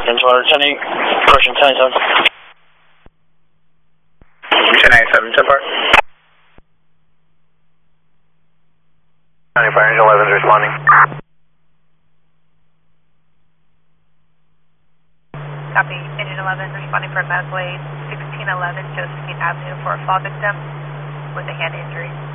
Engine 210, approaching 1087. 1097, so far. 95, Engine 11 is responding. Copy, Engine 11 responding for medical aid 1611 Josephine Avenue for a fall victim with a hand injury.